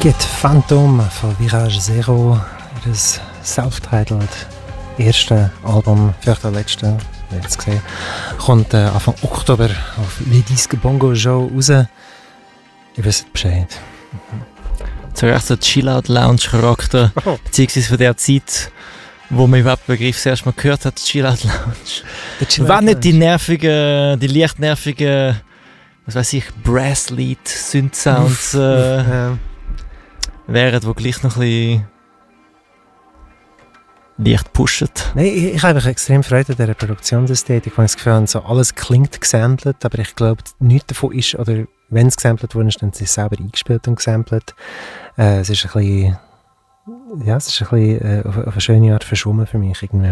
Get Phantom von Virage Zero, das self-titled erste Album, vielleicht auch letzte, jetzt gesehen, kommt Anfang Oktober auf Le Disque Bongo Show raus. Ihr wisst Bescheid. So echt so Chill-Out-Lounge-Charakter, beziehungsweise von der Zeit, wo man überhaupt den Begriff das erste Mal gehört hat, Chill-Out-Lounge. Wenn nicht die leicht nervigen, was weiß ich, Brass-Lead, Synth-Sounds wären, die gleich noch ein bisschen leicht pushen. Nein, ich habe extrem Freude an dieser Produktionsästhetik. Ich habe das Gefühl, so alles klingt gesampelt, aber ich glaube, nichts davon ist, oder wenn es gesampelt wurde, dann ist es selber eingespielt und gesampelt. Es ist ein bisschen, ja, es ist ein bisschen auf eine schöne Art verschwommen für mich irgendwie.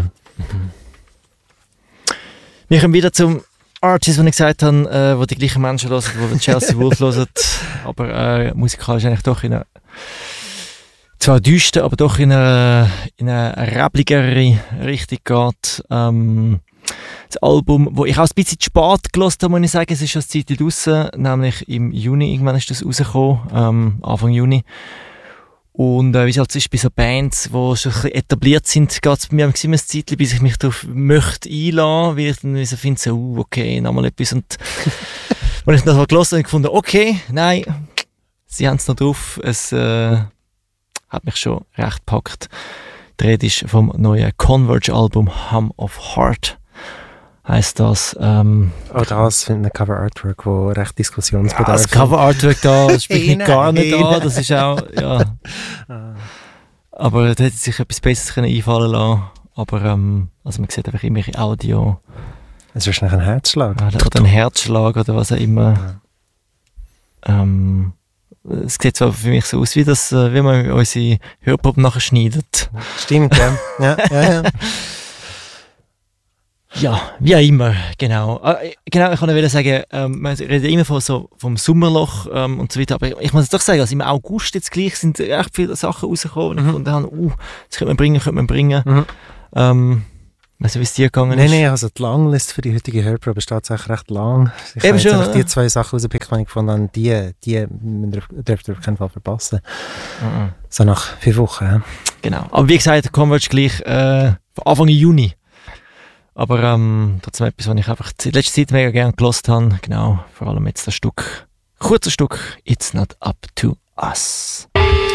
Wir kommen wieder zum Artist, den ich gesagt habe, wo die gleichen Menschen hören, die Chelsea Wolf hören, aber musikalisch eigentlich doch in eine zwar düster, aber doch in eine rappligere Richtung geht. Das Album, das ich auch ein bisschen zu spät gehört habe, muss ich sagen, es ist schon eine Zeit draussen, nämlich im Juni, irgendwann ist das rausgekommen, Anfang Juni. Und wie es halt ist bei so Bands, die schon ein bisschen etabliert sind, geht es bei mir immer ein Zeitchen, bis ich mich darauf möchte einlassen, weil ich dann so finde, so, okay, nochmal etwas. Und als ich das mal gehört habe, habe ich gefunden, okay, nein, sie haben es noch drauf, es hat mich schon recht gepackt. Die Rede ist vom neuen Converge-Album Hum of Heart. Heisst das. Auch das finde ich ein Cover-Artwork, das recht diskussionsbedarf das Cover-Artwork da, das spricht mich gar nicht an. Das ist auch, ja. Aber da hätte sich etwas Besseres einfallen lassen. Aber also man sieht einfach immer Audio. Es ist ein Herzschlag. Oder ein Herzschlag oder was auch immer. Ja. Es sieht zwar für mich so aus, wie man unsere Hörprobe nachher schneidet. Stimmt, ja. Ja. Ja, wie auch immer, genau. Genau, ich kann sagen, man redet immer vom Sommerloch und so weiter, aber ich muss jetzt doch sagen, also im August jetzt gleich sind echt viele Sachen rausgekommen, und ich gefunden, das könnte man bringen. Weißt du, wie es dir gegangen ist? Nein, also die Langliste für die heutige Hörprobe ist tatsächlich recht lang. Ich habe jetzt einfach die zwei Sachen rausgepickt, die ich gefunden habe, die dürft ihr auf keinen Fall verpassen. So nach 5 Wochen. Ja. Genau, aber wie gesagt, Converge gleich Anfang Juni. Aber trotzdem etwas, was ich einfach in letzter Zeit mega gerne gehört habe. Genau, vor allem jetzt das kurzes Stück It's Not Up To Us.